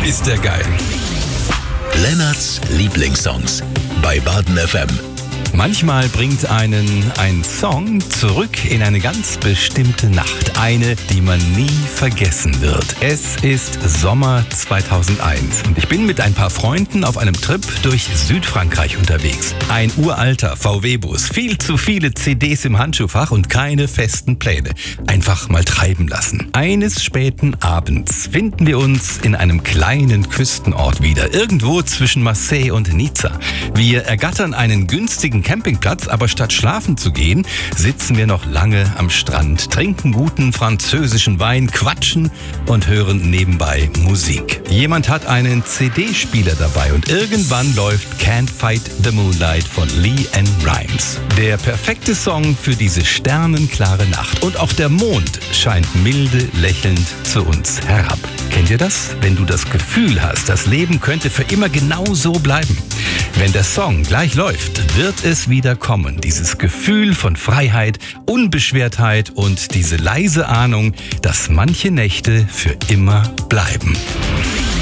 ist der geil. Lennarts Lieblingssongs bei Baden FM. Manchmal bringt einen ein Song zurück in eine ganz bestimmte Nacht. Eine, die man nie vergessen wird. Es ist Sommer 2001 und ich bin mit ein paar Freunden auf einem Trip durch Südfrankreich unterwegs. Ein uralter VW-Bus, viel zu viele CDs im Handschuhfach und keine festen Pläne. Einfach mal treiben lassen. Eines späten Abends finden wir uns in einem kleinen Küstenort wieder. Irgendwo zwischen Marseille und Nizza. Wir ergattern einen günstigen Campingplatz, aber statt schlafen zu gehen, sitzen wir noch lange am Strand, trinken guten französischen Wein, quatschen und hören nebenbei Musik. Jemand hat einen CD-Spieler dabei und irgendwann läuft Can't Fight the Moonlight von LeAnn Rimes. Der perfekte Song für diese sternenklare Nacht. Und auch der Mond scheint milde lächelnd zu uns herab. Kennt ihr das? Wenn du das Gefühl hast, das Leben könnte für immer genau so bleiben. Wenn der Song gleich läuft, wird es wieder kommen. Dieses Gefühl von Freiheit, Unbeschwertheit und diese leise Ahnung, dass manche Nächte für immer bleiben.